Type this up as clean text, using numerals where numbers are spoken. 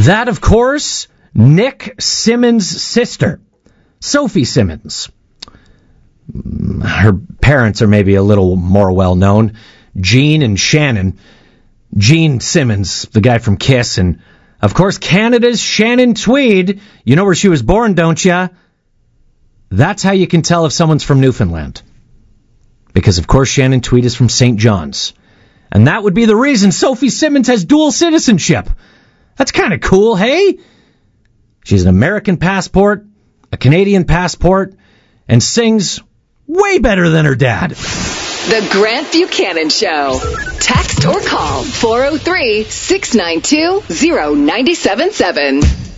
That, of course, Nick Simmons' sister, Sophie Simmons. Her parents are maybe a little more well-known, Gene and Shannon. Gene Simmons, the guy from Kiss, and, of course, Canada's Shannon Tweed. You know where she was born, don't ya? That's how you can tell if someone's from Newfoundland. Because, of course, Shannon Tweed is from St. John's. And that would be the reason Sophie Simmons has dual citizenship. That's kind of cool, hey? She's an American passport, a Canadian passport, and sings way better than her dad. The Grant Buchanan Show. Text or call 403-692-0977.